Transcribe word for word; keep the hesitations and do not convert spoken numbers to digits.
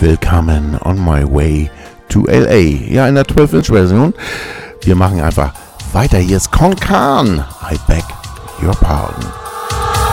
willkommen on my way to L A. Ja, in der zwölf Inch Version. Wir machen einfach weiter. Hier ist Konkan. I beg your pardon.